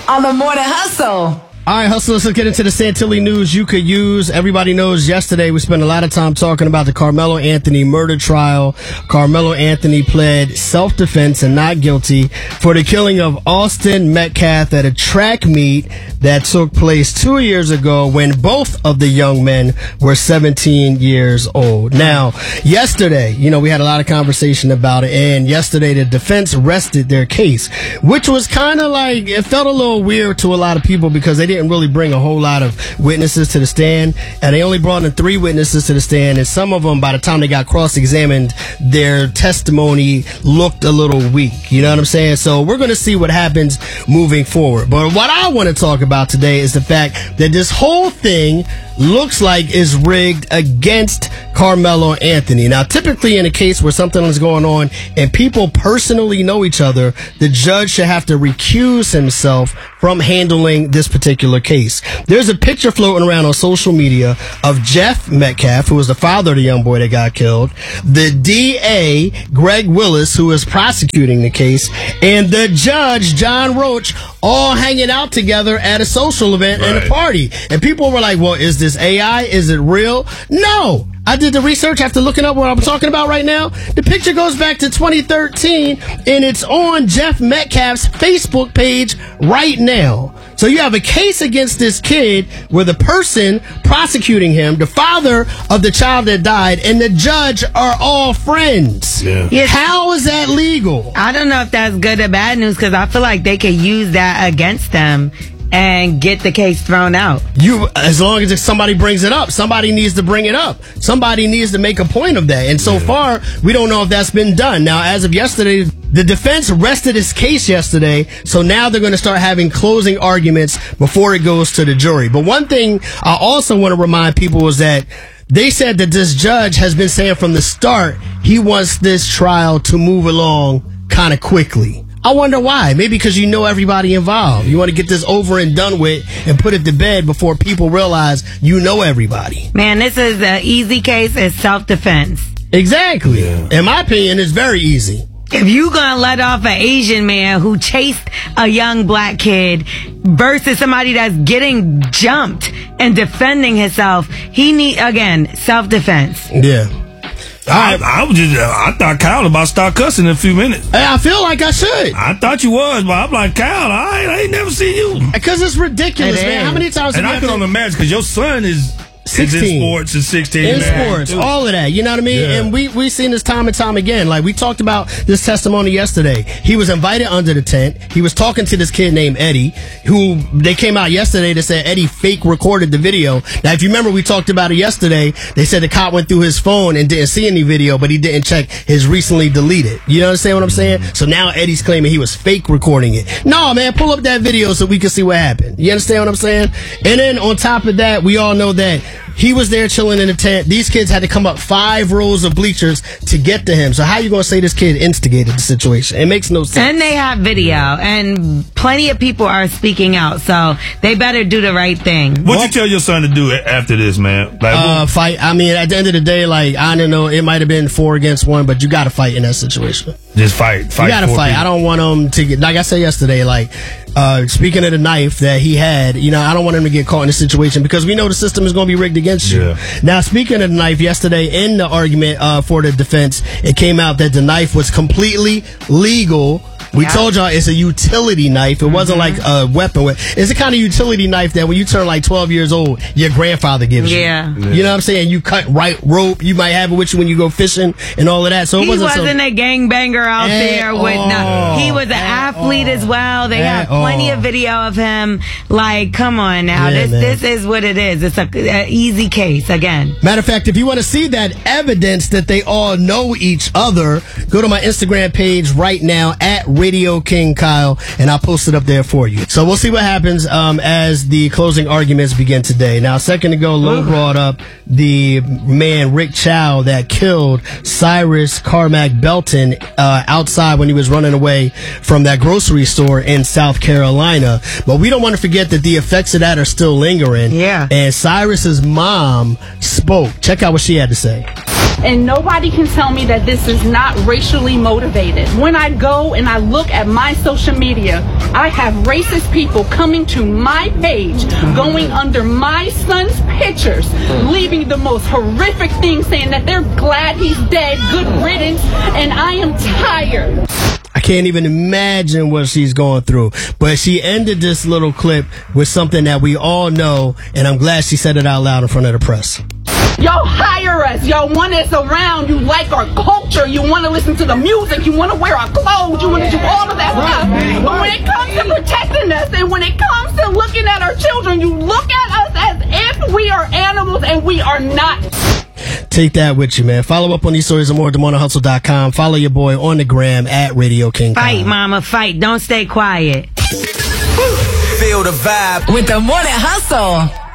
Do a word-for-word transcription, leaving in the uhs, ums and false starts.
on the Morning Hustle. All right, hustlers, let's get into the Santilli news you could use. Everybody knows yesterday we spent a lot of time talking about the Carmelo Anthony murder trial. Carmelo Anthony pled self-defense and not guilty for the killing of Austin Metcalf at a track meet that took place two years ago when both of the young men were seventeen years old. Now, yesterday, you know, we had a lot of conversation about it, and yesterday the defense rested their case, which was kind of like, it felt a little weird to a lot of people because they didn't really bring a whole lot of witnesses to the stand, and they only brought in three witnesses to the stand, and some of them, by the time they got cross-examined, their testimony looked a little weak. You know what I'm saying? So we're going to see what happens moving forward. But what I want to talk about today is the fact that this whole thing looks like is rigged against Carmelo Anthony. Now, typically in a case where something is going on and people personally know each other, the judge should have to recuse himself from handling this particular case. There's a picture floating around on social media of Jeff Metcalf, who was the father of the young boy that got killed, the D A, Greg Willis, who is prosecuting the case, and the judge, John Roach, all hanging out together at a social event and Right. a party. And people were like, well, is this A I? Is it real? No. I did the research after looking up what I'm talking about right now. The picture goes back to twenty thirteen, and it's on Jeff Metcalf's Facebook page right now. So you have a case against this kid where the person prosecuting him, the father of the child that died, and the judge are all friends. Yeah. Yes. How is that legal? I don't know if that's good or bad news because I feel like they could use that against them and get the case thrown out. You, as long as somebody brings it up, somebody needs to bring it up. Somebody needs to make a point of that. And so far, we don't know if that's been done. Now, as of yesterday, the defense rested its case yesterday, so now they're going to start having closing arguments before it goes to the jury. But one thing I also want to remind people is that they said that this judge has been saying from the start he wants this trial to move along kind of quickly. I wonder why. Maybe because you know everybody involved. You want to get this over and done with and put it to bed before people realize you know everybody. Man, this is an easy case. It's self-defense. Exactly. In my opinion, it's very easy. If you gonna let off an Asian man who chased a young black kid versus somebody that's getting jumped and defending himself, he need, again, self-defense. Yeah. I, I was just, I thought Kyle about to start cussing in a few minutes. Hey, I feel like I should. I thought you was, but I'm like, Kyle, I ain't, I ain't never seen you. Because it's ridiculous, It man. is. How many times And have I you can been- only imagine because your son is, is in sixteen. sports and sixteen. in man, sports, too. all of that, you know what I mean? Yeah. And we we seen this time and time again. Like, we talked about this testimony yesterday. He was invited under the tent. He was talking to this kid named Eddie, who they came out yesterday to say Eddie fake recorded the video. Now, if you remember, we talked about it yesterday. They said the cop went through his phone and didn't see any video, but he didn't check his recently deleted. You understand what I'm saying? So now Eddie's claiming he was fake recording it. No, man, pull up that video so we can see what happened. You understand what I'm saying? And then on top of that, we all know that he was there chilling in the tent. These kids had to come up five rows of bleachers to get to him. So how you going to say this kid instigated the situation? It makes no sense. And they have video, and plenty of people are speaking out, so they better do the right thing. What'd you tell your son to do after this, man? Like, Uh, fight. I mean, at the end of the day, like, I don't know, it might have been four against one, but you got to fight in that situation. just fight, fight. You got to for fight. people. I don't want him to get, like I said yesterday, like, uh, speaking of the knife that he had, you know, I don't want him to get caught in this situation because we know the system is going to be rigged against you. Yeah. Now, speaking of the knife, yesterday in the argument uh, for the defense, it came out that the knife was completely legal. We Yeah. told y'all it's a utility knife. It wasn't like a weapon. It's the kind of utility knife that when you turn like twelve years old, your grandfather gives Yeah. you. You know what I'm saying? You cut right rope. You might have it with you when you go fishing and all of that. So it He wasn't, wasn't, so, a gangbanger out At there with all. no. He was an At athlete all. as well. They At have plenty all. of video of him. Like, come on now, Yeah, this man. this is what it is. It's a, a easy case again. Matter of fact, if you want to see that evidence that they all know each other, go to my Instagram page right now at Radio King Kyle, and I'll post it up there for you. So we'll see what happens um, as the closing arguments begin today. Now, a second ago, Lo brought up the man Rick Chow that killed Cyrus Carmack Belton uh, outside when he was running away from that grocery store in South Carolina. But we don't want to forget that the effects of that are still lingering. Yeah. And Cyrus's mom spoke. Check out what she had to say. And nobody can tell me that this is not racially motivated. When I go and I look at my social media, I have racist people coming to my page, going under my son's pictures, leaving the most horrific things, saying that they're glad he's dead, good riddance, and I am tired. I can't even imagine what she's going through. But she ended this little clip with something that we all know, and I'm glad she said it out loud in front of the press. Y'all hire us. Y'all want us around. You like our culture. You want to listen to the music. You want to wear our clothes. You want to do all of that stuff. But when it comes to protecting us and when it comes to looking at our children, you look at us as if we are animals, and we are not. Take that with you, man. Follow up on these stories and more at the morning hustle dot com. Follow your boy on the gram at Radio King Kong. Fight, mama, fight. Don't stay quiet. Feel the vibe with the Morning Hustle.